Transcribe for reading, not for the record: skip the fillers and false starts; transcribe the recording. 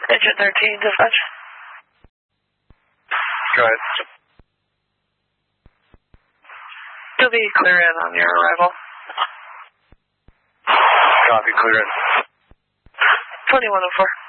Engine 13, dispatch. Go ahead. You'll be clear in on your arrival. Copy, clear in. 2104.